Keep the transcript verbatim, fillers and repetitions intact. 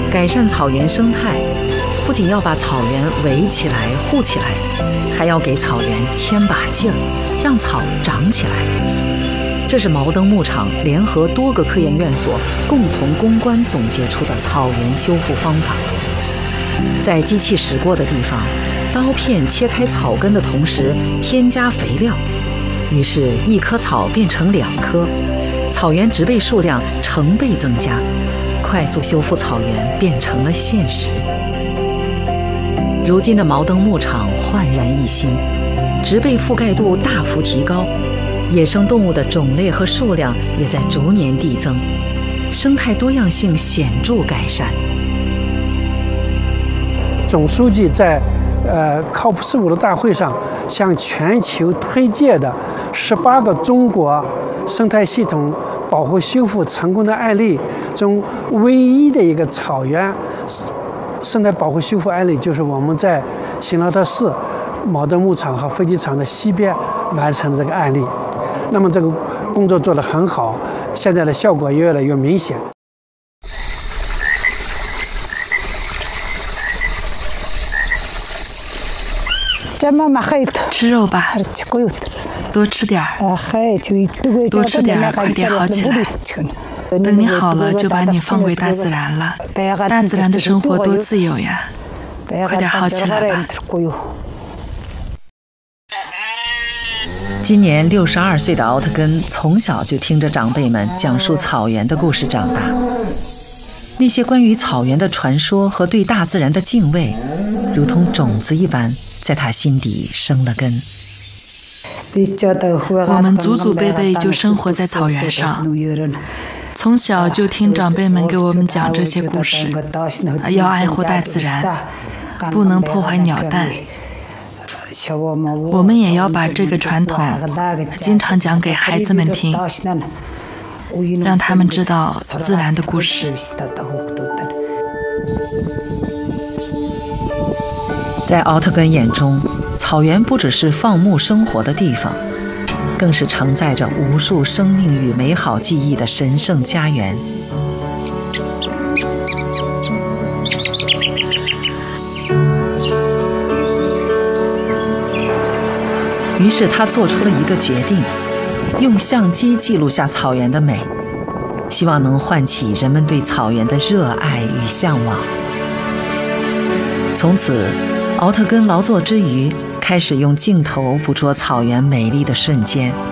改善草原生态，不仅要把草原围起来、护起来，还要给草原添把劲儿，让草长起来。这是毛登牧场联合多个科研院所共同攻关总结出的草原修复方法。在机器驶过的地方，刀片切开草根的同时添加肥料，于是一棵草变成两棵，草原植被数量成倍增加，快速修复草原变成了现实。如今的毛登牧场焕然一新，植被覆盖度大幅提高，野生动物的种类和数量也在逐年递增，生态多样性显著改善。 总书记在呃 C O P 十五的大会上向全球推介的十八个中国生态系统保护修复成功的案例中，唯一的一个草原生态保护修复案例，就是我们在新劳特市毛登牧场和飞机场的西边完成的这个案例。那么这个工作做得很好，现在的效果也越来越明显。 吃肉吧，多吃点儿，多吃点儿，快点好起来。等你好了，就把你放归大自然了。大自然的生活多自由呀！快点好起来吧。 今年六十二岁的奥特根从小就听着长辈们讲述草原的故事长大，那些关于草原的传说和对大自然的敬畏，如同种子一般在他心底生了根。 我们祖祖辈辈就生活在草原上，从小就听长辈们给我们讲这些故事，要爱护大自然，不能破坏鸟蛋。我们也要把这个传统经常讲给孩子们听，让他们知道自然的故事。 在奥特根眼中，草原不只是放牧生活的地方，更是承载着无数生命与美好记忆的神圣家园。于是他做出了一个决定，用相机记录下草原的美，希望能唤起人们对草原的热爱与向往。从此，奥特根劳作之余，开始用镜头捕捉草原美丽的瞬间。